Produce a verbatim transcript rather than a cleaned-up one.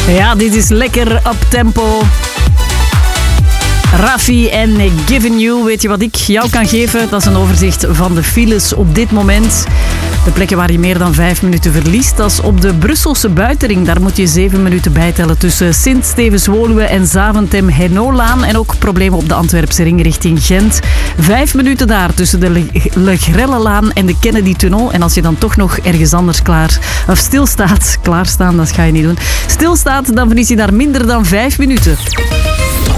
Ja, dit is lekker up-tempo. Raffi en Given You. Weet je wat ik jou kan geven? Dat is een overzicht van de files op dit moment. De plekken waar je meer dan vijf minuten verliest, dat is op de Brusselse Buitenring. Daar moet je zeven minuten bijtellen tussen Sint-Stevens-Woluwe en Zaventem-Hennolaan. En ook problemen op de Antwerpse ring richting Gent. Vijf minuten daar tussen de Le- Le Grellelaan en de Kennedy-tunnel. En als je dan toch nog ergens anders klaar of stilstaat, klaarstaan, dat ga je niet doen, stilstaat, dan verlies je daar minder dan vijf minuten.